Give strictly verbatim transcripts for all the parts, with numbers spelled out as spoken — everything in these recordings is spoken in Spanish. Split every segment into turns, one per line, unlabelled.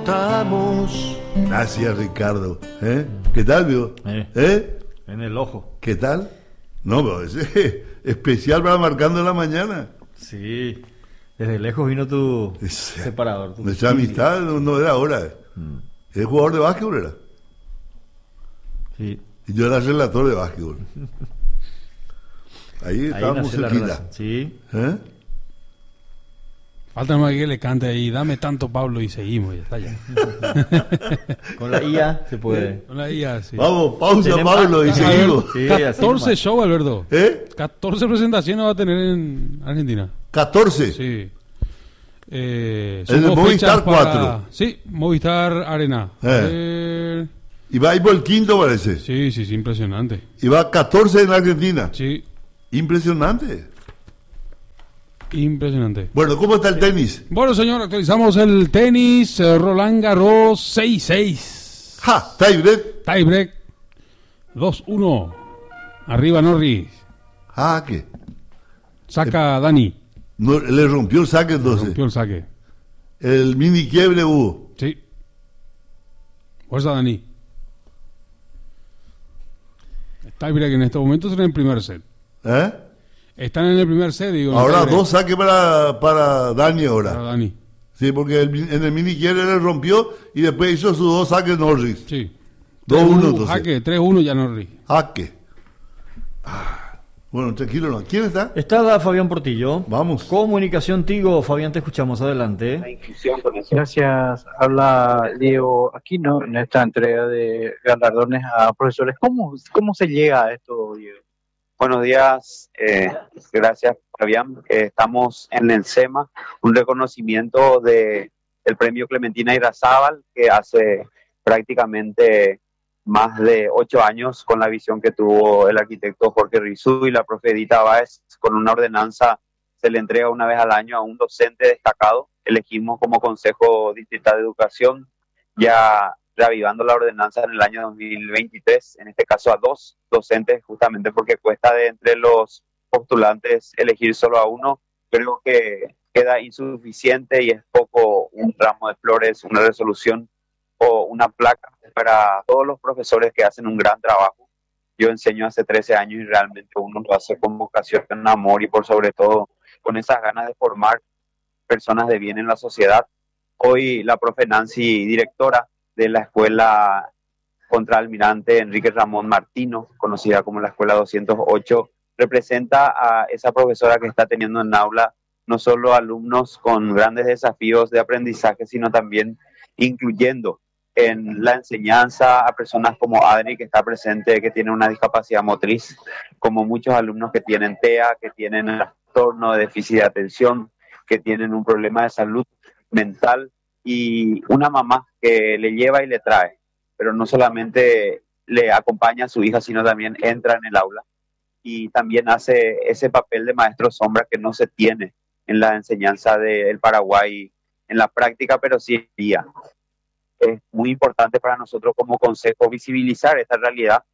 estamos.
Gracias, Ricardo. ¿Eh? ¿Qué tal, vio?
Eh,
¿Eh?
En el ojo.
¿Qué tal? No, pero es especial para marcando en la mañana.
Sí. Desde lejos vino tu
Es-
separador. tu-
Nuestra amistad no, no era ahora.
Mm,
Es jugador de básquetbol, era.
Sí.
Y yo era relator de básquetbol. Ahí
Ahí
estábamos
nació la
cerquita.
relación. Sí.
¿Eh?
Falta nomás que le cante ahí, dame tanto Pablo y seguimos, ya está ya.
Con la I A se puede.
Con la I A, sí.
Vamos, pausa,
Tenemos-
Pablo, y
Ah,
seguimos.
Sí, así
catorce
nomás.
shows, Alberto.
¿Eh?
catorce presentaciones va a tener en Argentina.
catorce.
Sí. Eh,
El de
dos
Movistar
fechas para-
cuatro.
Sí, Movistar Arena.
Eh.
Eh,
Y va ahí por el quinto, parece.
sí, sí, sí, impresionante.
Y va catorce en Argentina.
Sí,
Impresionante.
impresionante.
Bueno, ¿cómo está el tenis?
Bueno, señor, actualizamos el tenis. eh, Roland Garros seis seis.
¡Ja! Tiebreak.
Tiebreak dos uno. Arriba Norris.
Ah, ¿qué?
Saca Dani.
No, le rompió el saque entonces.
Rompió el saque.
El mini quiebre hubo.
Sí. Fuerza Dani. Tiebreak en este momento está en el primer set.
¿Eh?
Están en el primer set, digo. en
Ahora
tiebreak.
dos saques para, para Dani
Para
ahora.
Dani.
Sí, porque el mi- en el mini quiebre le rompió y después hizo sus dos saques Norris.
Sí.
dos
tres
uno
uno,
entonces.
Jaque, tres uno ya Norris.
¿A qué? Ah, bueno, tranquilo, ¿no? ¿Quién está?
Está Fabián Portillo.
Vamos.
Comunicación Tigo. Fabián, te escuchamos. Adelante.
Gracias. Habla Diego Aquino en esta entrega de galardones a profesores. ¿Cómo, cómo se llega a esto, Diego?
Buenos días, eh, gracias Fabián. Eh, estamos en el SEMA, un reconocimiento de el premio Clementina Irazábal, que hace prácticamente más de ocho años con la visión que tuvo el arquitecto Jorge Rizú y la profe Edita Báez. Con una ordenanza se le entrega una vez al año a un docente destacado. Elegimos como Consejo Distrital de Educación, ya reavivando la ordenanza en el año dos mil veintitrés, en este caso a dos docentes, justamente porque cuesta de entre los postulantes elegir solo a uno. Creo que queda insuficiente y es poco un ramo de flores, una resolución o una placa para todos los profesores que hacen un gran trabajo. Yo enseño hace trece años y realmente uno lo hace con vocación, con amor y por sobre todo con esas ganas de formar personas de bien en la sociedad. Hoy la profe Nancy, directora de la escuela Contraalmirante Enrique Ramón Martino, conocida como la escuela doscientos ocho, representa a esa profesora que está teniendo en aula no solo alumnos con grandes desafíos de aprendizaje, sino también incluyendo en la enseñanza a personas como Adri, que está presente, que tiene una discapacidad motriz, como muchos alumnos que tienen T E A, que tienen trastorno de déficit de atención, que tienen un problema de salud mental, y una mamá que le lleva y le trae, pero no solamente le acompaña a su hija, sino también entra en el aula y también hace ese papel de maestro sombra que no se tiene en la enseñanza del Paraguay en la práctica, pero sí día. Es muy importante para nosotros como consejo visibilizar esta realidad,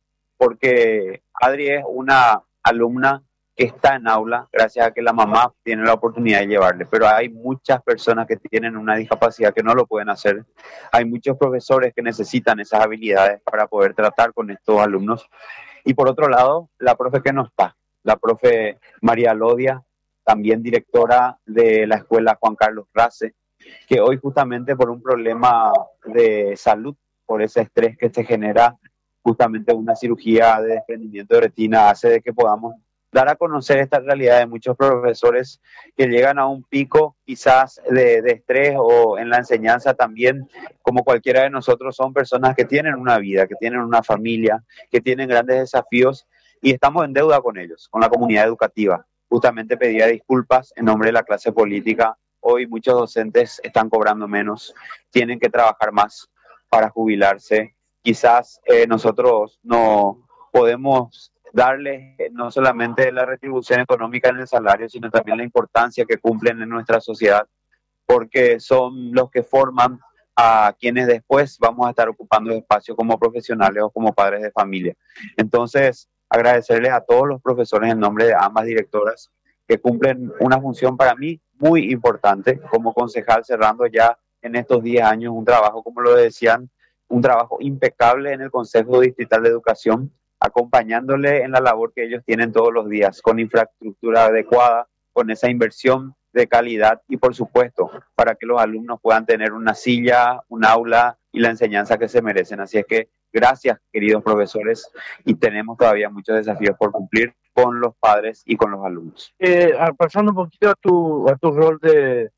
porque Adri es una alumna que está en aula gracias a que la mamá tiene la oportunidad de llevarle, pero hay muchas personas que tienen una discapacidad que no lo pueden hacer. Hay muchos profesores que necesitan esas habilidades para poder tratar con estos alumnos. Y por otro lado, la profe que no está, la profe María Lodia, también directora de la escuela Juan Carlos Race, que hoy justamente por un problema de salud, por ese estrés que se genera, justamente una cirugía de desprendimiento de retina hace de que podamos dar a conocer esta realidad de muchos profesores que llegan a un pico quizás de, de estrés o en la enseñanza también, como cualquiera de nosotros, son personas que tienen una vida, que tienen una familia, que tienen grandes desafíos y estamos en deuda con ellos, con la comunidad educativa. Justamente pedía disculpas en nombre de la clase política. Hoy muchos docentes están cobrando menos, tienen que trabajar más para jubilarse. Quizás eh, nosotros no podemos darles no solamente la retribución económica en el salario, sino también la importancia que cumplen en nuestra sociedad, porque son los que forman a quienes después vamos a estar ocupando espacios como profesionales o como padres de familia. Entonces, agradecerles a todos los profesores en nombre de ambas directoras que cumplen una función para mí muy importante como concejal, cerrando ya en estos diez años un trabajo, como lo decían, un trabajo impecable en el Consejo Distrital de Educación, acompañándole en la labor que ellos tienen todos los días, con infraestructura adecuada, con esa inversión de calidad y, por supuesto, para que los alumnos puedan tener una silla, un aula y la enseñanza que se merecen. Así es que gracias, queridos profesores, y tenemos todavía muchos desafíos por cumplir con los padres y con los alumnos.
Eh, ah, pasando un poquito a tu, a tu rol de,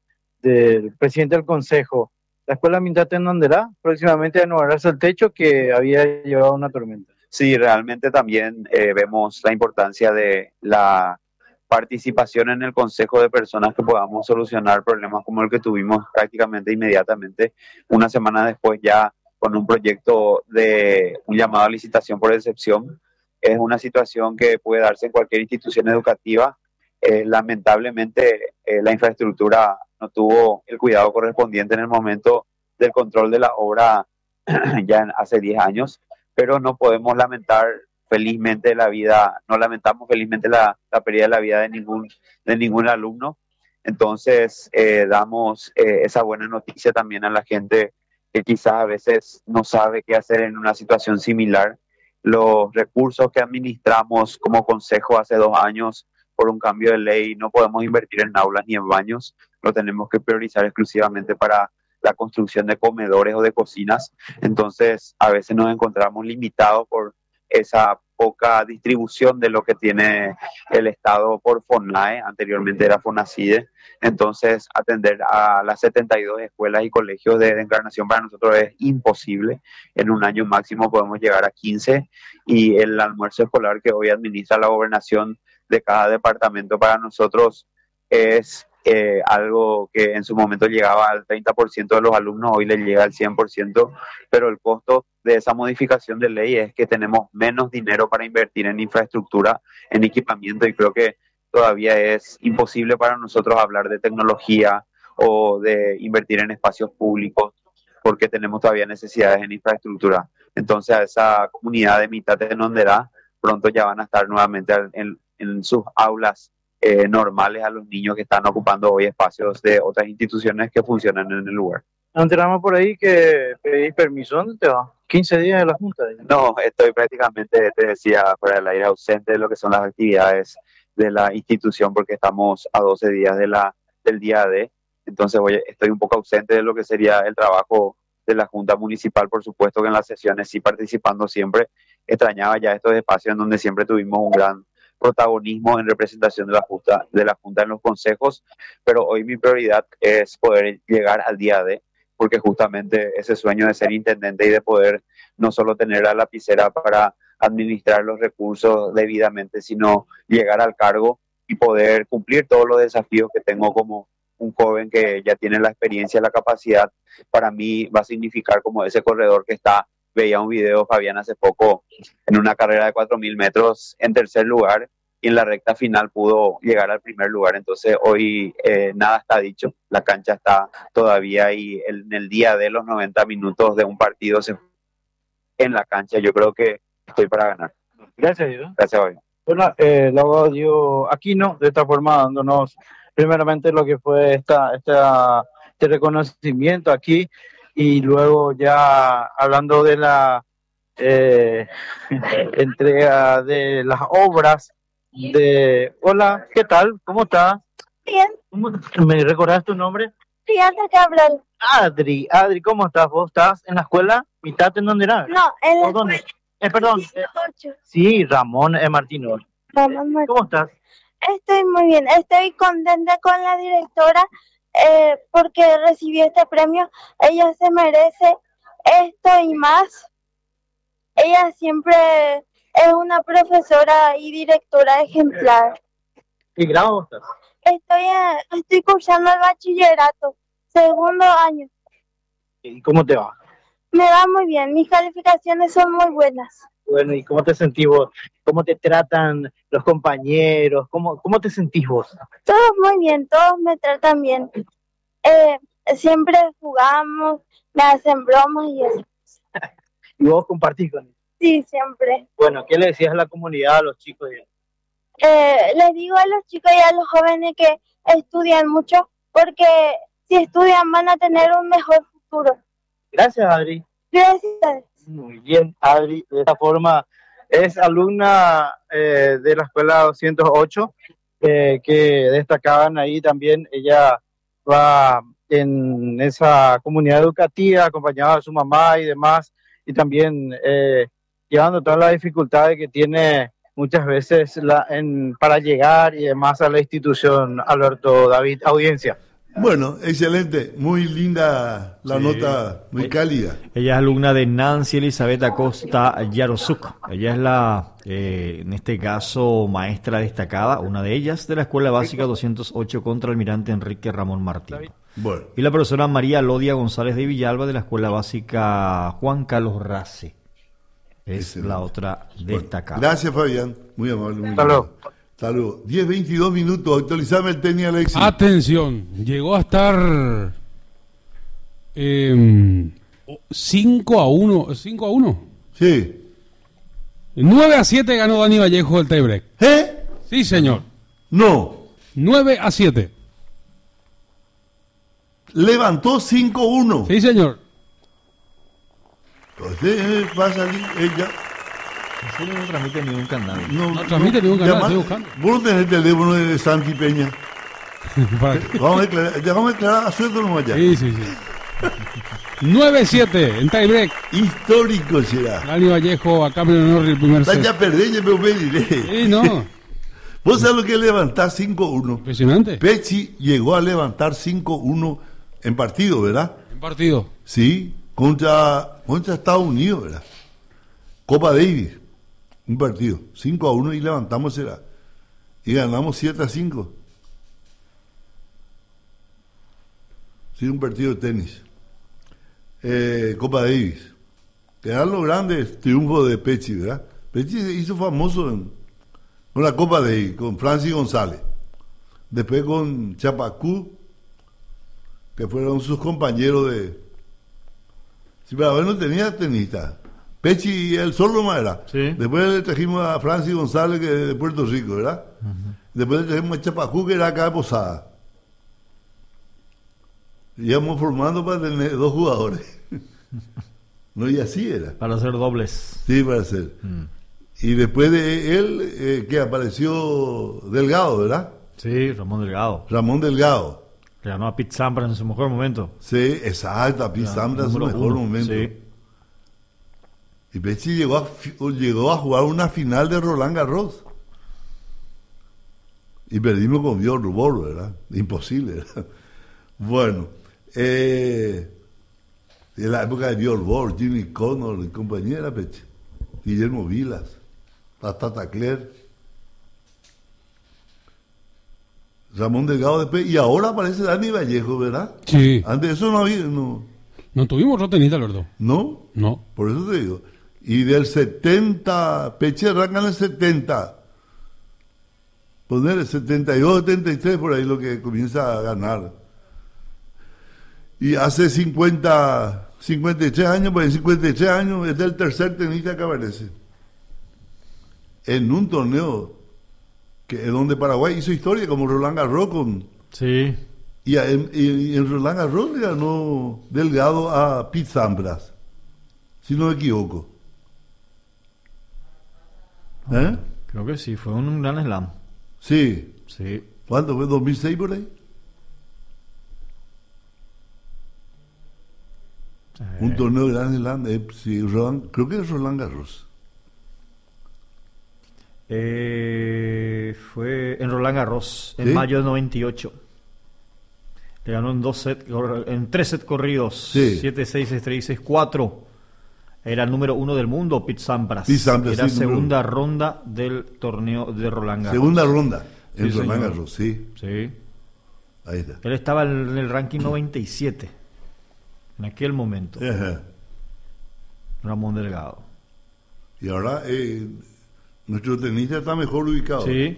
de presidente del consejo, la escuela Mitad Tendonderá próximamente a enarbolarse el techo que había llevado una tormenta.
Sí, realmente también eh, vemos la importancia de la participación en el consejo de personas que podamos solucionar problemas como el que tuvimos prácticamente inmediatamente, una semana después ya con un proyecto de un llamado a licitación por excepción. Es una situación que puede darse en cualquier institución educativa. Eh, lamentablemente eh, la infraestructura no tuvo el cuidado correspondiente en el momento del control de la obra ya hace diez años, pero no podemos lamentar felizmente la vida, no lamentamos felizmente la, la pérdida de la vida de ningún, de ningún alumno. Entonces eh, damos eh, esa buena noticia también a la gente que quizás a veces no sabe qué hacer en una situación similar. Los recursos que administramos como consejo hace dos años por un cambio de ley, no podemos invertir en aulas ni en baños, lo tenemos que priorizar exclusivamente para la construcción de comedores o de cocinas. Entonces a veces nos encontramos limitados por esa poca distribución de lo que tiene el Estado por FONAE, anteriormente era FONACIDE. Entonces atender a las setenta y dos escuelas y colegios de, de Encarnación para nosotros es imposible. En un año máximo podemos llegar a quince, y el almuerzo escolar que hoy administra la gobernación de cada departamento para nosotros es eh, algo que en su momento llegaba al treinta por ciento de los alumnos, hoy le llega al cien por ciento, pero el costo de esa modificación de ley es que tenemos menos dinero para invertir en infraestructura, en equipamiento, y creo que todavía es imposible para nosotros hablar de tecnología o de invertir en espacios públicos porque tenemos todavía necesidades en infraestructura. Entonces a esa comunidad de Mitad Tendonderá pronto ya van a estar nuevamente en, en sus aulas eh, normales a los niños que están ocupando hoy espacios de otras instituciones que funcionan en el lugar.
Enteramos por ahí que pedís permiso. ¿Dónde te vas? quince días de la Junta.
No, estoy prácticamente, te decía, fuera del aire, ausente de lo que son las actividades de la institución porque estamos a doce días de la, del día D. Entonces voy, estoy un poco ausente de lo que sería el trabajo de la Junta Municipal. Por supuesto que en las sesiones sí participando siempre. Extrañaba ya estos espacios en donde siempre tuvimos un gran protagonismo en representación de la Junta, de la Junta en los consejos, pero hoy mi prioridad es poder llegar al día D, porque justamente ese sueño de ser intendente y de poder no solo tener la lapicera para administrar los recursos debidamente, sino llegar al cargo y poder cumplir todos los desafíos que tengo como un joven que ya tiene la experiencia, la capacidad. Para mí va a significar como ese corredor que está, veía un video, Fabián, hace poco, en una carrera de cuatro mil metros en tercer lugar, y en la recta final pudo llegar al primer lugar. Entonces hoy eh, nada está dicho, la cancha está todavía, y el, en el día de los noventa minutos de un partido se, en la cancha, yo creo que estoy para ganar.
Gracias, Diego.
Gracias, Fabián.
Bueno, eh, el abogado Diego Aquino, de esta forma dándonos primeramente lo que fue esta, esta, este reconocimiento aquí, y luego ya hablando de la eh, entrega de las obras de... Hola, ¿qué tal? ¿Cómo estás?
Bien,
¿Cómo... ¿Me recordás tu nombre?
fíjate que hablan.
Adri, Adri, ¿cómo estás? ¿Vos estás en la escuela? ¿Mitad en dónde era?
No, en la
¿O dónde?
escuela
Eh, perdón. eh,
ocho.
sí, Ramón E. Martínez.
Ramón Martín.
¿Cómo estás?
Estoy muy bien, estoy contenta con la directora eh, porque recibió este premio. Ella se merece esto y más. Ella siempre es una profesora y directora ejemplar.
¿Qué grado estás?
Estoy, en- estoy cursando el bachillerato, segundo año.
¿Y cómo te va?
Me va muy bien, mis calificaciones son muy buenas.
Bueno, ¿y cómo te sentís vos? ¿Cómo te tratan los compañeros? ¿Cómo, cómo te sentís vos?
Todos muy bien, todos me tratan bien. Eh, siempre jugamos, me hacen bromas y eso.
¿Y vos compartís con ellos?
Sí, siempre.
Bueno, ¿qué le decías a la comunidad, a los chicos?
Eh, les digo a los chicos y a los jóvenes que estudian mucho porque si estudian van a tener un mejor futuro.
Gracias, Adri.
Gracias.
Muy bien, Adri. De esta forma, es alumna eh, de la escuela doscientos ocho, eh, que destacaban ahí también. Ella va en esa comunidad educativa, acompañada de su mamá y demás, y también eh, llevando todas las dificultades que tiene muchas veces la, en, para llegar y demás a la institución. Alberto, David, audiencia.
Bueno, excelente, muy linda la
Sí.
nota, muy cálida.
Ella es alumna de Nancy Elizabeth Acosta Yarosuk. Ella es la, eh, en este caso, maestra destacada, una de ellas, de la Escuela Básica doscientos ocho contra Almirante Enrique Ramón Martín.
Bueno,
Y la profesora María Lodia González de Villalba, de la Escuela Básica Juan Carlos Race. Es
Excelente.
la otra
bueno,
destacada.
gracias, Fabián, muy amable. Muy
Hasta luego.
amable. Hasta luego. diez veintidós minutos, actualizame el tenis, Alexis.
Atención, llegó a estar eh, cinco a uno. cinco a uno.
Sí.
nueve a siete ganó Dani Vallejo el tiebreak.
¿Eh?
Sí, señor.
No,
nueve a siete.
levantó cinco uno.
Sí, señor.
Usted va a salir, ella.
En serio no transmite ningún canal.
No,
No transmite ningún canal,
llama-
estoy buscando.
Vos no tenés el teléfono de Santi Peña.
¿Para qué?
Vamos a declarar, ya vamos a declarar a sueldo nomás ya.
Sí, sí, sí. nueve a siete en tiebreak.
Histórico será.
Dani Vallejo a cambio de honor el primer
Está
set.
ya perdí, ya me pediré.
Sí, no.
Vos sabés lo que es levantar cinco uno.
Impresionante.
Pecci llegó a levantar cinco uno en partido, ¿verdad?
En partido.
Sí, contra, contra Estados Unidos, ¿verdad? Copa Davis, un partido, cinco a uno y levantamos, será. Y ganamos siete a cinco. Sí, un partido de tenis. Eh, Copa Davis. Que eran los grandes triunfos de Pecci, ¿verdad? Pecci se hizo famoso en- con la Copa Davis, con Francis González. Después con Chapacú, que fueron sus compañeros de... Sí, pero a ver, no tenía tenista. Pecci y él solo más era.
Sí.
Después le trajimos a Francis González, que es de Puerto Rico, ¿verdad? Después le trajimos a Chapacú, que era acá de Posada. Íbamos formando para tener dos jugadores. No, y así era.
Para hacer dobles.
Sí, para ser.
Mm.
Y después de él, eh, que apareció Delgado, ¿verdad?
Sí, Ramón Delgado.
Ramón Delgado.
Le ganó a Pete Sampras en su mejor momento.
Sí, exacto, a Pete
Ya,
Sampras en su
número
mejor
uno,
momento.
sí.
Y Pecci llegó a, fi- llegó a jugar una final de Roland Garros. Y perdimos con Björn Borg, ¿verdad? Imposible, ¿verdad? Bueno, eh, en la época de Björn Borg, Jimmy Connor y compañía era Pecci. Guillermo Vilas, Tata Claire, Ramón Delgado después, y ahora aparece Dani Vallejo, ¿verdad?
Sí.
Antes de eso no había, no,
No tuvimos otro tenista, Alberto.
no,
No.
por eso te digo. Y del setenta, Pecci arranca en el setenta. Poner el setenta y dos, setenta y tres, por ahí lo que comienza a ganar. Y hace cincuenta, cincuenta y tres años, pues en cincuenta y tres años es el tercer tenista que aparece. En un torneo que es donde Paraguay hizo historia, como Roland Garros con...
Sí.
Y, a- en, y en Roland Garros le ganó Delgado a Pete Sampras, si no me equivoco. ¿Eh?
Creo que sí, fue un gran slam.
Sí.
Sí.
¿Cuándo fue? ¿dos mil seis por ahí? Un torneo de Grand Slam, eh, sí, Roland- creo que es Roland Garros.
Eh, fue en Roland Garros, en
¿Sí?
mayo de noventa y ocho. Le ganó en dos sets, en tres sets corridos.
Sí.
siete seis, seis tres, seis cuatro. Era el número uno del mundo, Pete Sampras.
Pete Sampras,
Era
sí, número
segunda ronda del torneo de Roland Garros.
Segunda ronda en
Sí,
Roland
señor.
Garros, sí.
Sí.
Ahí está.
Él estaba en el ranking noventa y siete. En aquel momento.
Ajá.
Ramón Delgado.
Y ahora eh, nuestro tenista está mejor ubicado.
Sí.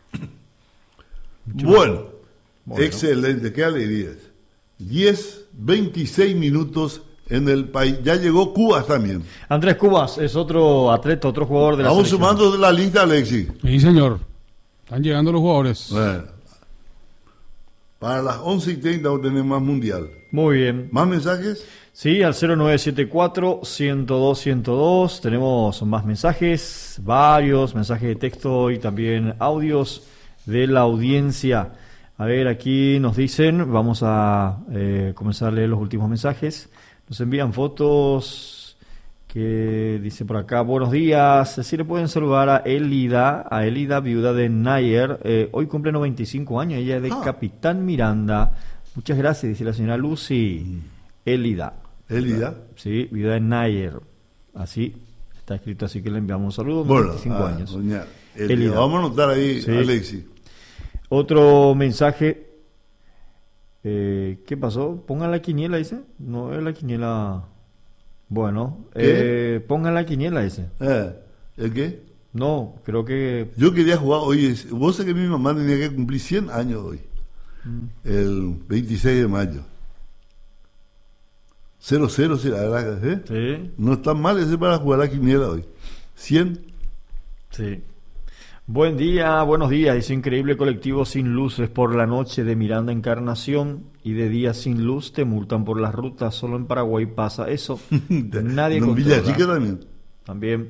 Bueno,
Bueno.
excelente, qué alegrías. diez, veintiséis minutos en el país. Ya llegó Cuba también.
Andrés Cubas es otro atleta, otro jugador de la
Vamos
selección.
sumando de la lista, Alexis.
Sí, señor. Están llegando los jugadores.
Bueno. Para las once y treinta vamos a tener más mundial.
Muy bien.
¿Más mensajes?
Sí, al cero nueve siete cuatro, uno cero dos, uno cero dos tenemos más mensajes, varios mensajes de texto y también audios de la audiencia. A ver, aquí nos dicen, vamos a eh, comenzar a leer los últimos mensajes. Nos envían fotos que dice por acá, buenos días, si le pueden saludar a Elida, a Elida, viuda de Nayer, eh, hoy cumple noventa y cinco años, ella es de
ah.
Capitán Miranda. Muchas gracias, dice la señora Lucy. Mm. Elida.
Elida.
Sí, viuda de Nayer. Así, está escrito así que le enviamos un saludo,
bueno,
noventa y cinco
ah,
años.
Doña Elida. Elida. Vamos a anotar ahí,
sí.
Alexi.
Otro mensaje. Eh, ¿Qué pasó? Pongan la quiniela, dice. No es la quiniela. Bueno, eh, pongan la quiniela, dice.
Eh, ¿El qué?
No, creo que.
Yo quería jugar hoy. Vos sabés que mi mamá tenía que cumplir cien años hoy. Mm. El veintiséis de mayo. cero cero será, ¿verdad? ¿Eh?
Sí.
No está mal ese para jugar la quiniela hoy. cien.
Sí. Buen día, buenos días. Dice increíble colectivo sin luces por la noche de Miranda Encarnación y de día sin luz te multan por las rutas. Solo en Paraguay pasa eso. Nadie
no,
controla.
Villa Chica también.
También.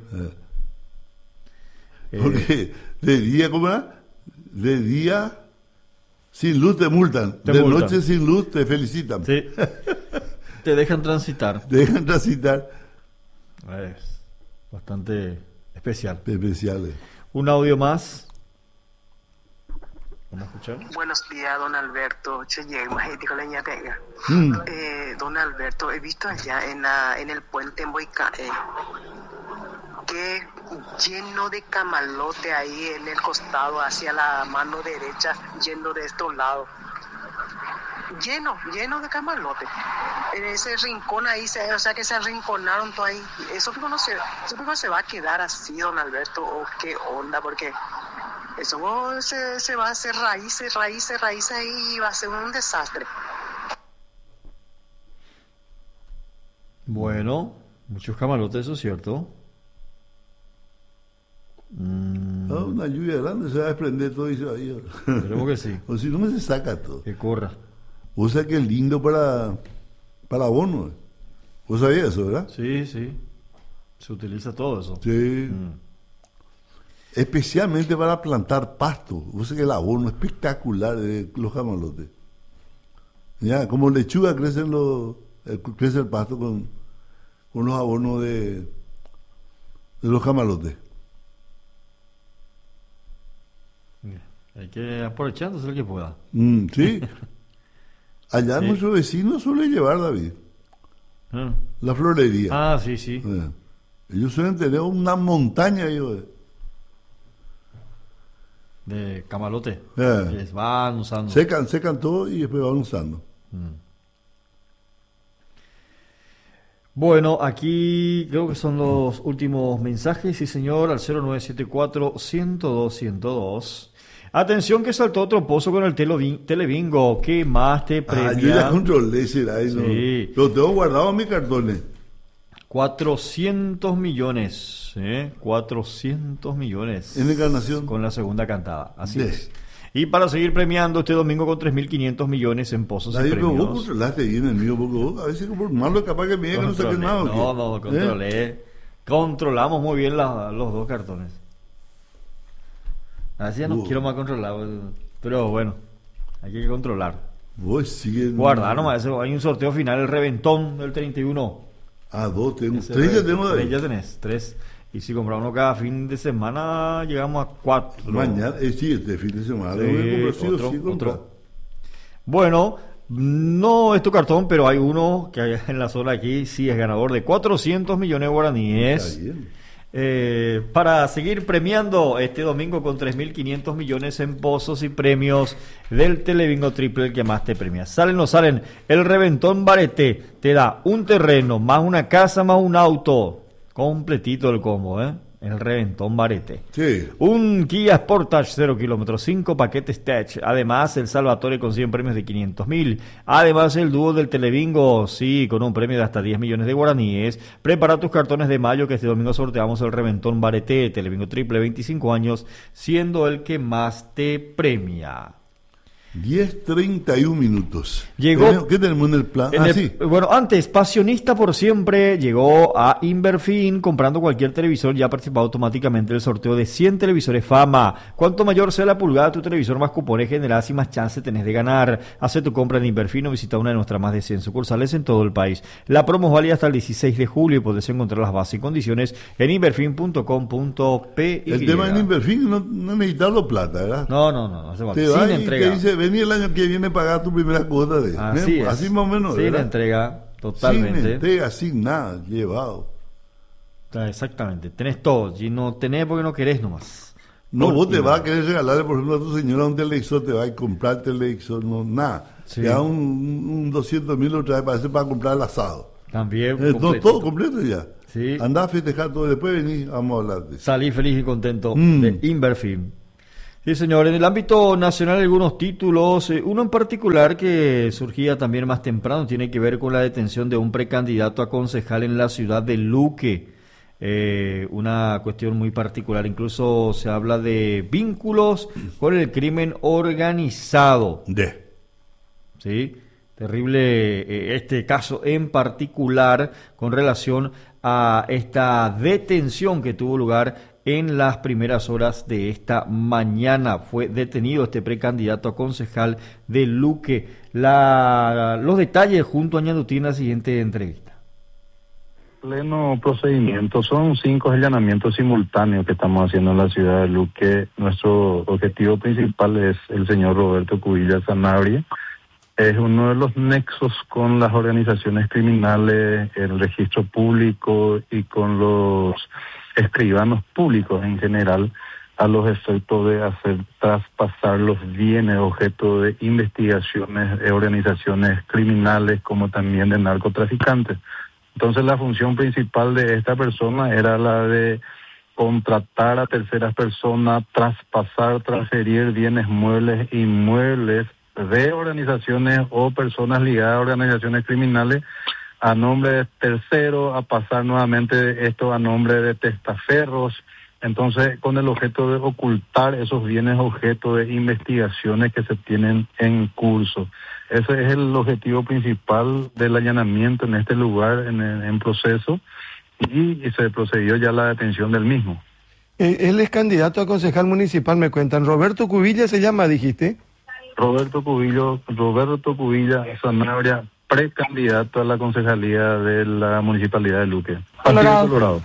Eh. Porque eh. de día, ¿cómo era? De día sin luz te multan.
Te
de
multan.
Noche sin luz te felicitan.
Sí. Te dejan transitar.
Te dejan transitar.
Es bastante especial.
Especial. Eh.
Un audio más. Vamos a escuchar.
Buenos días, don Alberto. Cheye, magético leña tenga.
Mm.
Eh, don Alberto, he visto allá en, la, en el puente en Boicae que lleno de camalote ahí en el costado hacia la mano derecha, yendo de estos lados. Lleno, lleno de camalote. En ese rincón ahí, se, o sea que se arrinconaron todo ahí. Eso no se, eso no se va a quedar así, don Alberto, o qué onda, porque eso se, se va a hacer raíces, raíces, raíces y va a ser un desastre.
Bueno, muchos camalotes, eso es cierto.
Mm. No, una lluvia grande se va a desprender todo y se va a ir.
Esperemos que sí.
O si no, me se saca todo.
Que corra.
O sea que es lindo para, para abono. ¿Vos sabías eso, verdad?
Sí, sí. Se utiliza todo eso.
Sí. Mm. Especialmente para plantar pasto. Vos sabés que el abono es espectacular de los camalotes. Ya, como lechuga crecen los, crece el pasto con, con los abonos de, de los camalotes.
Hay que aprovechándose lo que pueda.
Mm, sí. Allá
sí.
Nuestro vecino suele llevar, David,
ah.
la florería.
Ah, sí, sí.
Eh. Ellos suelen tener una montaña ellos, eh.
de camalote.
Eh.
Que les van usando.
Secan, secan todo y después van usando.
Mm. Bueno, aquí creo que son los últimos mensajes. Sí, señor, al cero nueve siete cuatro, uno cero dos, uno cero dos. Atención que saltó otro pozo con el telebingo. ¿Qué más te premia?
Ah, yo ya controlé, será eso.
Sí.
Lo tengo guardado en mis cartones.
cuatrocientos millones. ¿eh? cuatrocientos millones.
En Encarnación.
Con la segunda cantada. Así
de.
es. Y para seguir premiando este domingo con tres mil quinientos millones en pozos
Nadie,
y premios.
pero vos controlaste bien el mío, porque vos a veces por malo es capaz que me diga que no saques nada.
No, no, controlé. ¿Eh? Controlamos muy bien la, los dos cartones. Así ya no uh. quiero más controlar, pero bueno, hay que controlar.
Vos siguen...
Guarda nomás, hay un sorteo final, el reventón del treinta y uno.
Ah, dos, tengo. Ese tres ya tengo.
Tres ya tenés, tres. Y si compramos uno cada fin de semana, llegamos a cuatro.
Mañana, eh, sí, este fin de semana.
Sí, otro, sí, otro. Bueno, no es tu cartón, pero hay uno que hay en la zona aquí, sí es ganador de cuatrocientos millones de guaraníes.
Está bien.
Eh, para seguir premiando este domingo con tres mil quinientos millones en pozos y premios del Telebingo Triple, el que más te premia. Salen o no salen, el Reventón Bareté te da un terreno, más una casa, más un auto, completito el combo, ¿eh? El Reventón Bareté.
Sí.
Un Kia Sportage cero kilómetros, cinco paquetes Tech. Además, el Salvatore con cien premios de quinientos mil. Además, el dúo del Telebingo, sí, con un premio de hasta diez millones de guaraníes. Prepara tus cartones de mayo, que este domingo sorteamos el Reventón Bareté, Telebingo Triple, veinticinco años, siendo el que más te premia.
diez treinta y un minutos.
Llegó,
¿Qué tenemos en el plan?
en
ah,
el,
sí.
Bueno, antes, Pasionista por Siempre llegó a Inverfin. Comprando cualquier televisor ya participa automáticamente del sorteo de cien televisores Fama. Cuanto mayor sea la pulgada de tu televisor, más cupones generás y más chance tenés de ganar. Hace tu compra en Inverfin o visita una de nuestras más de cien sucursales en todo el país. La promo es válida hasta el dieciséis de julio y podés encontrar las bases y condiciones en inverfin punto com punto pe.
El tema en Inverfin no, no necesitas plata, ¿verdad?
No, no, no, no hace falta.
Te
Sin
va y
entrega.
te dice, vení el año que viene a pagar tu primera cuota de
Así es.
así más o menos,
Sin
¿verdad?
entrega, totalmente.
Sin entrega, sin nada, llevado.
Ah, exactamente, tenés todo, si no tenés porque no querés nomás.
No,
Por-
vos te
y
vas a
no.
querer regalarle, por ejemplo, a tu señora un televisor, te vas a comprar el televisor, no, nada.
Sí.
Te da un, un doscientos mil otra vez, parece para comprar el asado.
También
Eh, no,
completito.
todo completo ya.
Sí.
Andá a festejar todo, después vení, vamos a hablar de eso.
Salí feliz y contento
Mm.
de Inverfin. Sí, señor. En el ámbito nacional, algunos títulos. eh, uno en particular que surgía también más temprano tiene que ver con la detención de un precandidato a concejal en la ciudad de Luque. Eh, una cuestión muy particular. Incluso se habla de vínculos con el crimen organizado.
De.
¿Sí? Terrible eh, este caso en particular con relación a esta detención que tuvo lugar en las primeras horas de esta mañana. Fue detenido este precandidato a concejal de Luque. La, los detalles junto a Ñanduti en la siguiente entrevista.
Pleno procedimiento, son cinco allanamientos simultáneos que estamos haciendo en la ciudad de Luque. Nuestro objetivo principal es el señor Roberto Cubilla Sanabria. Es uno de los nexos con las organizaciones criminales, el registro público y con los escribanos públicos en general, a los efectos de hacer traspasar los bienes objeto de investigaciones de organizaciones criminales como también de narcotraficantes. Entonces la función principal de esta persona era la de contratar a terceras personas, traspasar, transferir bienes muebles e inmuebles de organizaciones o personas ligadas a organizaciones criminales a nombre de terceros, a pasar nuevamente esto a nombre de testaferros, entonces con el objeto de ocultar esos bienes objeto de investigaciones que se tienen en curso. Ese es el objetivo principal del allanamiento en este lugar en, en proceso y, y se procedió ya a la detención del mismo.
Eh, él es candidato a concejal municipal, me cuentan. Roberto Cubilla se llama, dijiste.
Roberto Cubillo, Roberto Cubilla Sanabria, precandidato a la concejalía de la Municipalidad de Luque.
Colorado.
Colorado.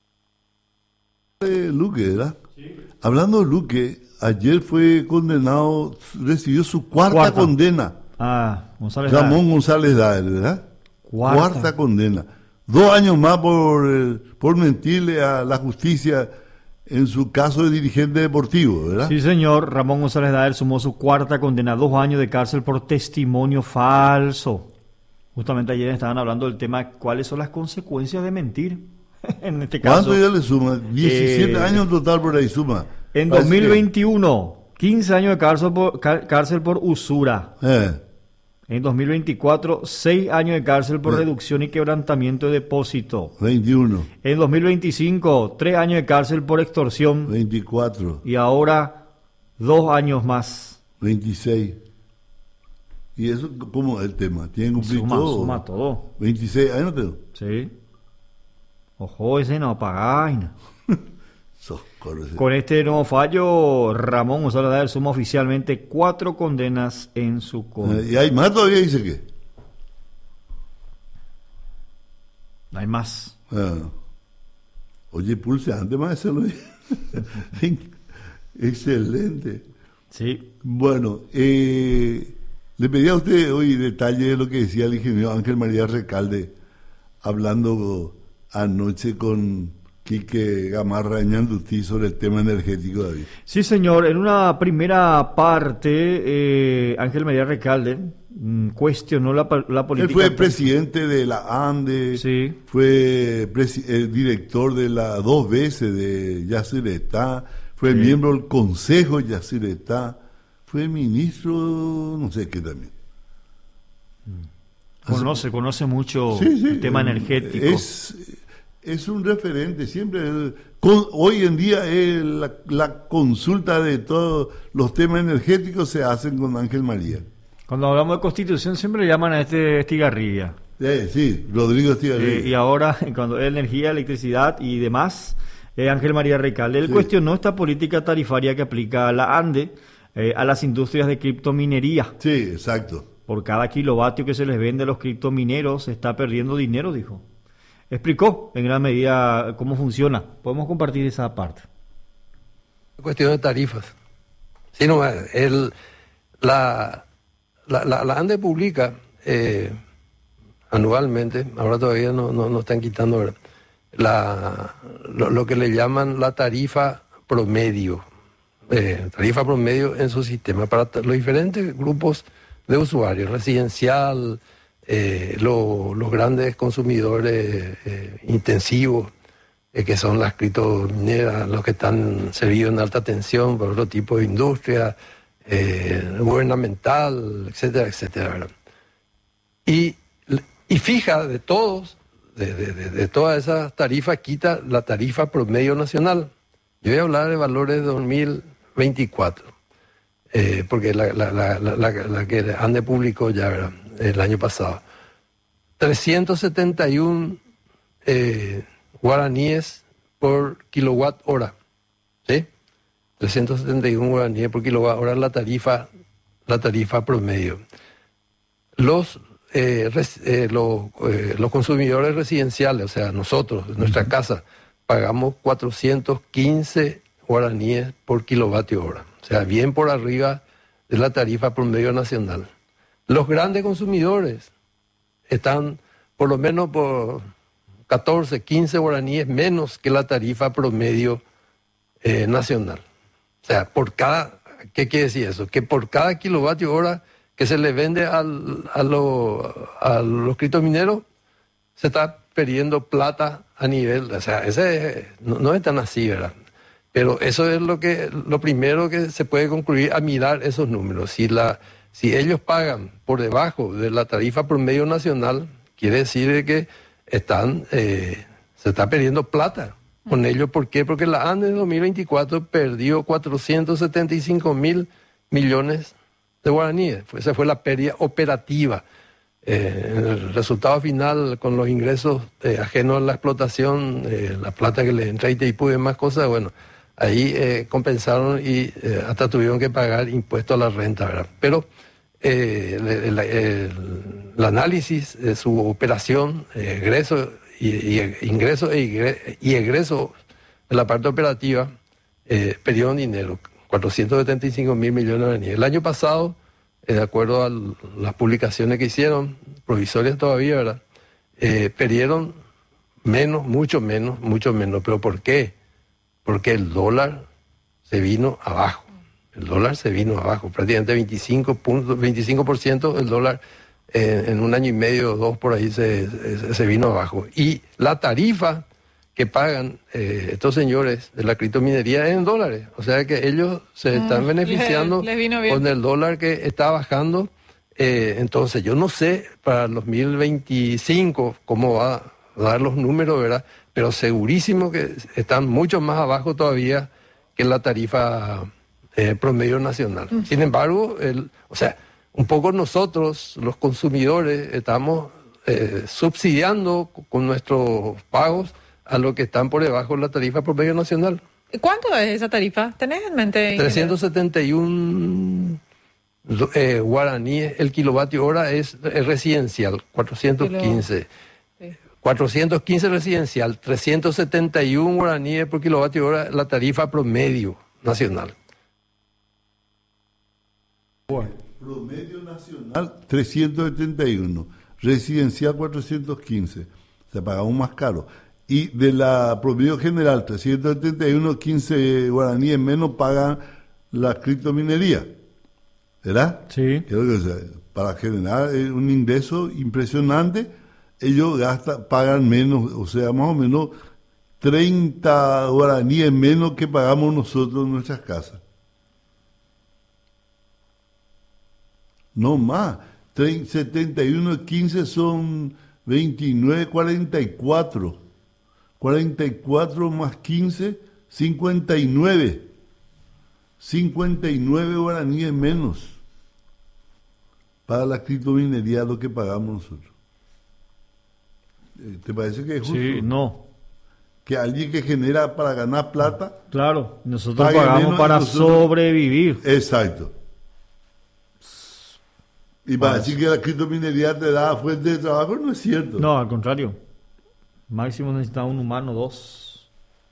Eh, Luque, ¿verdad? Sí. Hablando de Luque, ayer fue condenado, recibió su cuarta,
Cuarta.
condena.
Ah, González.
Ramón
Daer.
González Daer, ¿verdad?
Cuarta.
Cuarta condena. Dos años más por, eh, por mentirle a la justicia en su caso de dirigente deportivo, ¿verdad?
Sí, señor. Ramón González Daer sumó su cuarta condena, dos años de cárcel por testimonio falso. Justamente ayer estaban hablando del tema, ¿cuáles son las consecuencias de mentir? En este caso.
¿Cuánto ya le suma? diecisiete
eh,
años total por ahí suma.
En
Parece
dos mil veintiuno, quince años de cárcel por, cá- cárcel por usura.
que- Eh,
En dos mil veinticuatro, seis años de cárcel por
Eh.
reducción y quebrantamiento de depósito.
veintiuno,
En dos mil veinticinco, tres años de cárcel por extorsión.
veinticuatro,
Y ahora, dos años más.
veintiséis. ¿Y eso cómo es el tema? ¿Tienen que cumplir
Suma,
todo?
suma todo.
veintiséis años, pero.
Sí. Ojo, ese no pagáis.
Socorro, ese.
Con este nuevo fallo, Ramón González Daer suma oficialmente cuatro condenas en su contra.
Eh, y hay más todavía, dice que.
No hay más.
Ah. Oye, Pulse, antes más hacerlo. Excelente.
Sí.
Bueno, eh, le pedí a usted hoy detalle de lo que decía el ingeniero Ángel María Recalde, hablando anoche con Quique Gamarra Ñandutí sobre el tema energético, David.
Sí, señor. En una primera parte, eh, Ángel María Recalde mm, cuestionó la, pa- la política.
Él fue presidente de la ANDE,
Sí.
fue presi- eh, director de la dos veces de Yacyretá, fue
Sí.
miembro del Consejo Yacyretá, fue ministro, no sé qué también.
Conoce, conoce mucho
Sí, sí,
el tema
eh,
energético.
Es, es un referente, siempre, el- con- hoy en día eh, la, la consulta de todos los temas energéticos se hacen con Ángel María.
Cuando hablamos de constitución siempre le llaman a este Estigarribia.
Eh, sí, Rodrigo
Eh,
Estigarribia.
y ahora, cuando es energía, electricidad y demás, eh, Ángel María Recalde, él
Sí.
cuestionó esta política tarifaria que aplica la ANDE eh, a las industrias de criptominería.
Sí, exacto.
Por cada kilovatio que se les vende a los criptomineros se está perdiendo dinero, dijo. Explicó en gran medida cómo funciona. Podemos compartir esa parte.
Cuestión de tarifas. Sí, no, el, la, la, la, la ANDE publica eh, anualmente, ahora todavía no, no, no están quitando, ¿verdad? La, lo, lo que le llaman la tarifa promedio. Eh, tarifa promedio en su sistema para t- los diferentes grupos de usuarios, residencial, eh, lo- los grandes consumidores eh, intensivos, eh, que son las criptomineras, los que están servidos en alta tensión por otro tipo de industria, eh, gubernamental, etcétera, etcétera, ¿verdad? Y, y fija de todos, de, de, de, de todas esas tarifas, quita la tarifa promedio nacional. Yo voy a hablar de valores de dos mil veinticuatro, eh, porque la, la, la, la, la, la que ANDE publicó ya, ¿verdad?, el año pasado. trescientos setenta y uno eh, guaraníes por kilowatt hora, ¿sí? trescientos setenta y uno guaraníes por kilowatt hora la tarifa, la tarifa promedio. Los, eh, res, eh, los, eh, los consumidores residenciales, o sea, nosotros, en nuestra casa, pagamos cuatrocientos quince guaraníes por kilovatio hora, o sea, bien por arriba de la tarifa promedio nacional. Los grandes consumidores están por lo menos por catorce, quince guaraníes menos que la tarifa promedio eh, nacional. O sea, por cada, ¿qué quiere decir eso? Que por cada kilovatio hora que se le vende al, a, lo, a los criptomineros, se está perdiendo plata a nivel, o sea, ese no, no es tan así, ¿verdad? Pero eso es lo que lo primero que se puede concluir a mirar esos números. Si la si ellos pagan por debajo de la tarifa promedio nacional, quiere decir que están eh, se está perdiendo plata con ellos. ¿Por qué? Porque la ANDE en dos mil veinticuatro perdió cuatrocientos setenta y cinco mil millones de guaraníes. Esa fue la pérdida operativa. Eh, el resultado final, con los ingresos eh, ajenos a la explotación, eh, la plata que le entra y te y demás cosas, bueno, ahí eh, compensaron y eh, hasta tuvieron que pagar impuestos a la renta, ¿verdad? Pero eh, el, el, el, el análisis de su operación, eh, egreso y, y ingreso e ingre, y egreso en la parte operativa, eh, perdieron dinero, cuatrocientos setenta y cinco mil millones de guaraníes. El año pasado, eh, de acuerdo a las publicaciones que hicieron, provisorias todavía, ¿verdad?, eh, perdieron menos, mucho menos, mucho menos. ¿Pero por qué? Porque el dólar se vino abajo. El dólar se vino abajo, prácticamente veinticinco por ciento el dólar eh, en un año y medio o dos por ahí se, se, se vino abajo. Y la tarifa que pagan eh, estos señores de la criptominería es en dólares. O sea que ellos se están mm, beneficiando
les, les
con el dólar que está bajando. Eh, entonces yo no sé para el dos mil veinticinco cómo va a dar los números, ¿verdad? Pero segurísimo que están mucho más abajo todavía que la tarifa eh, promedio nacional. Mm. Sin embargo, el, o sea, un poco nosotros, los consumidores, estamos eh, subsidiando con nuestros pagos a lo que están por debajo de la tarifa promedio nacional.
¿Cuánto es esa tarifa? ¿Tenés en mente?
trescientos setenta y uno eh, guaraníes el kilovatio hora es, es residencial, cuatrocientos quince. Sí. cuatrocientos quince residencial, trescientos setenta y uno guaraníes por kilovatio hora la tarifa promedio nacional.
Bueno, promedio nacional trescientos setenta y uno, residencial cuatrocientos quince, se pagamos más caro. Y de la promedio general, trescientos setenta y uno, quince guaraníes menos pagan la criptominería, ¿verdad?
Sí.
Creo que, o sea, para generar un ingreso impresionante, ellos gastan, pagan menos, o sea, más o menos treinta guaraníes menos que pagamos nosotros en nuestras casas. No más, setenta y uno, quince son veintinueve, cuarenta y cuatro. cuarenta y cuatro más quince, cincuenta y nueve. cincuenta y nueve guaraníes menos para la criptominería lo que pagamos nosotros. ¿Te parece que es justo?
Sí, no.
Que alguien que genera para ganar plata...
Claro, nosotros pagamos para nosotros... sobrevivir.
Exacto. Y para decir que la criptominería te da fuente de trabajo, no es cierto.
No, al contrario. Máximo necesita un humano, dos.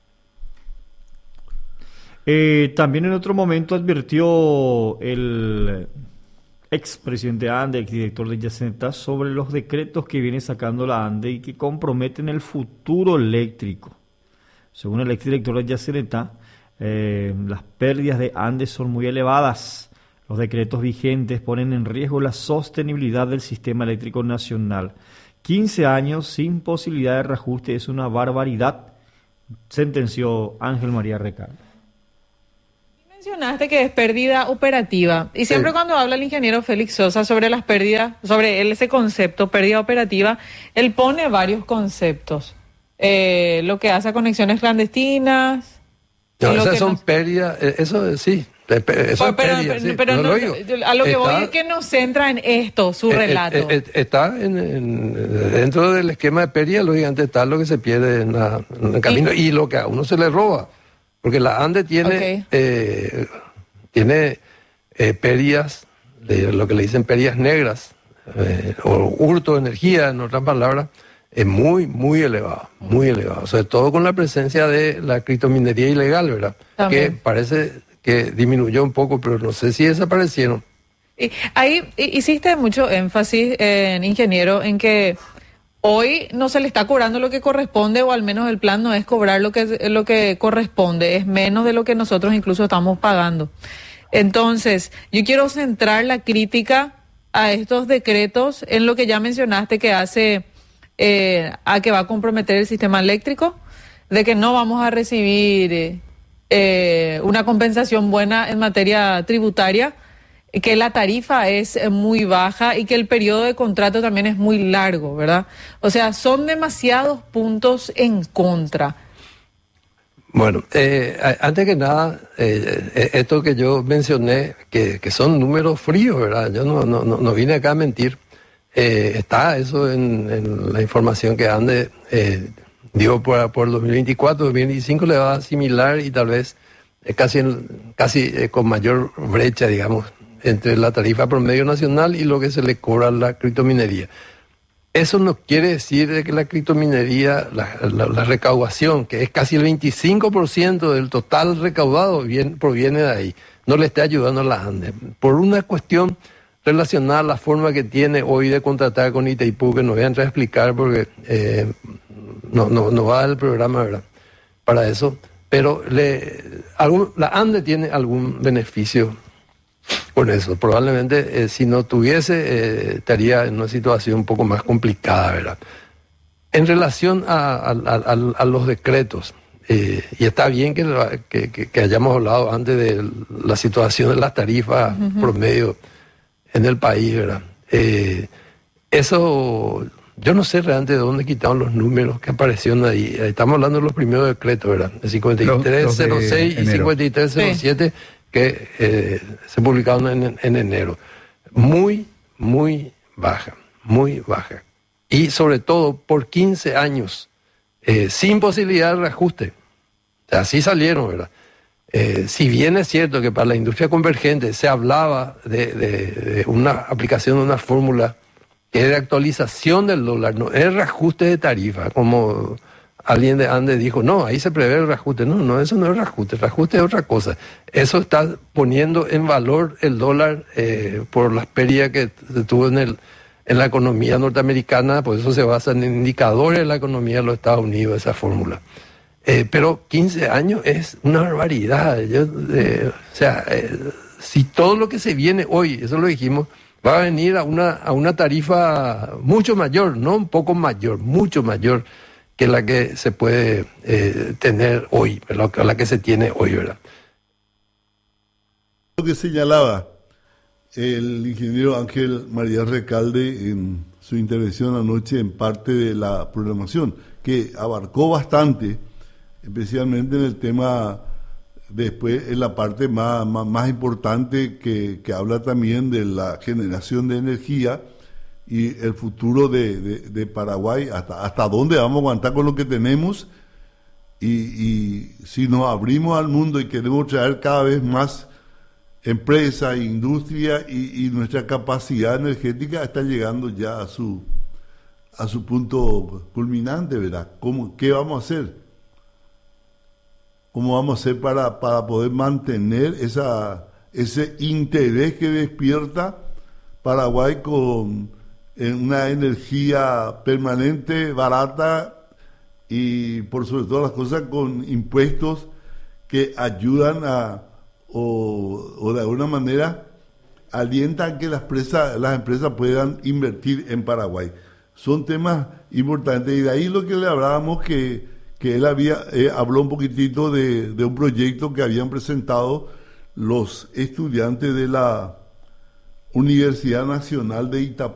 Eh, también en otro momento advirtió el expresidente ANDE, exdirector de Yaceneta, sobre los decretos que viene sacando la ANDE y que comprometen el futuro eléctrico. Según el exdirector de Yaceneta, eh, las pérdidas de ANDE son muy elevadas. Los decretos vigentes ponen en riesgo la sostenibilidad del sistema eléctrico nacional. quince años sin posibilidad de reajuste es una barbaridad, sentenció Ángel María Recal.
Mencionaste que es pérdida operativa y siempre sí. Cuando habla el ingeniero Félix Sosa sobre las pérdidas, sobre ese concepto, pérdida operativa, él pone varios conceptos. Eh, lo que hace a conexiones clandestinas.
No, esas
que
son
nos...
pérdidas, eso sí. Eso
pero,
es pérdida,
pero,
sí,
pero
no
no,
lo digo.
A lo que
está,
voy es que nos centra en esto, su
eh,
relato.
Eh, eh, está en, en, dentro del esquema de pérdida, lógicamente está lo que se pierde en, la, en el camino y, y lo que a uno se le roba. Porque la ANDE tiene, okay. eh, tiene eh, pérdidas, de lo que le dicen pérdidas negras, eh, o hurto de energía, en otras palabras, es muy, muy elevado, muy elevado. Sobre todo con la presencia de la criptominería ilegal, ¿verdad? También. Que parece que disminuyó un poco, pero no sé si desaparecieron.
Y ahí hiciste mucho énfasis, eh, ingeniero, en que hoy no se le está cobrando lo que corresponde, o al menos el plan no es cobrar lo que, lo que corresponde, es menos de lo que nosotros incluso estamos pagando. Entonces, yo quiero centrar la crítica a estos decretos en lo que ya mencionaste que hace eh, a que va a comprometer el sistema eléctrico, de que no vamos a recibir eh, eh, una compensación buena en materia tributaria, que la tarifa es muy baja y que el periodo de contrato también es muy largo, ¿verdad? O sea, son demasiados puntos en contra.
Bueno, eh, antes que nada, eh, esto que yo mencioné, que, que son números fríos, ¿verdad? Yo no, no, no vine acá a mentir. Eh, está eso en, en la información que ANDE eh, dio por, por el dos mil veinticuatro, dos mil veinticinco le va a asimilar y tal vez eh, casi, casi eh, con mayor brecha, digamos, entre la tarifa promedio nacional y lo que se le cobra a la criptominería. Eso no quiere decir de que la criptominería, la, la, la recaudación, que es casi el veinticinco por ciento del total recaudado, bien, proviene de ahí, no le está ayudando a la ANDE. Por una cuestión relacionada a la forma que tiene hoy de contratar con Itaipú, que no voy a entrar a explicar porque eh, no, no, no va el programa, ¿verdad?, para eso, pero le, algún, la ANDE tiene algún beneficio con eso. Probablemente eh, si no tuviese, eh, estaría en una situación un poco más complicada, ¿verdad? En relación a, a, a, a los decretos, eh, y está bien que, que, que, que hayamos hablado antes de la situación de las tarifas uh-huh. promedio en el país, ¿verdad? Eh, eso, yo no sé realmente de dónde quitaron los números que aparecieron ahí. Estamos hablando de los primeros decretos, ¿verdad? El cincuenta y tres cero seis y cincuenta y tres cero siete, sí. que eh, se publicaron en, en enero. Muy, muy baja, muy baja. Y sobre todo por quince años, eh, sin posibilidad de reajuste. O sea, así salieron, ¿verdad? Eh, si bien es cierto que para la industria convergente se hablaba de, de, de una aplicación de una fórmula que es de actualización del dólar, no es reajuste de tarifa, como alguien de ANDE dijo, no, ahí se prevé el reajuste. No, no, eso no es reajuste, el reajuste es otra cosa. Eso está poniendo en valor el dólar eh, por las pérdidas que se tuvo en, el, en la economía norteamericana, por eso se basa en indicadores de la economía de los Estados Unidos, esa fórmula. Eh, pero quince años es una barbaridad. Yo, eh, o sea, eh, si todo lo que se viene hoy, eso lo dijimos, va a venir a una, a una tarifa mucho mayor, no un poco mayor, mucho mayor que la que se puede eh, tener hoy, ¿verdad? La que se tiene hoy, ¿verdad?
Lo que señalaba el ingeniero Ángel María Recalde en su intervención anoche en parte de la programación, que que abarcó bastante, especialmente en el tema, después en la parte más, más, más importante que, que habla también de la generación de energía y el futuro de, de, de Paraguay, hasta, hasta dónde vamos a aguantar con lo que tenemos, y, y si nos abrimos al mundo y queremos traer cada vez más empresa, industria, y, y nuestra capacidad energética está llegando ya a su a su punto culminante, ¿verdad? ¿Cómo, qué vamos a hacer? ¿Cómo vamos a hacer para, para poder mantener esa ese interés que despierta Paraguay con en una energía permanente, barata, y por sobre todas las cosas con impuestos que ayudan a O, o de alguna manera alientan que las empresas, las empresas puedan invertir en Paraguay? Son temas importantes, y de ahí lo que le hablábamos, que, que él había eh, habló un poquitito de, de un proyecto que habían presentado los estudiantes de la Universidad Nacional de Itapúa.